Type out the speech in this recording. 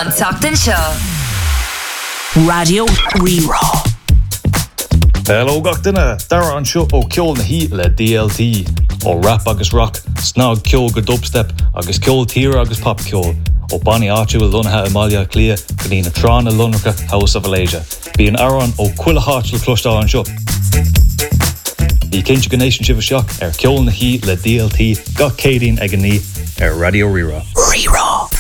An Tachtan Show. Radio Rerá. Hello gach duine, dara an seo ó ceol na hí le DLT, ó rap agus rock, snog ceol go dubstep, agus ceol tíre agus pop ceol, ó Bonnie áitiú lunathe Amalia Clia, go dtí na trán na lunracha House of Alasia. Bí an aran ó cuila háit le clostá an seo. Í cinnte go nation sibh seach ceol na hí le DLT, gach cédín ag an ní Radio Rerá. Rerá.